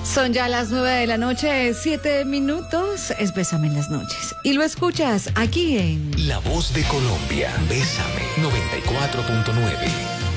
Son ya las 9 de la noche, 7 minutos. Es Bésame en las noches. Y lo escuchas aquí en La Voz de Colombia. Bésame 94.9.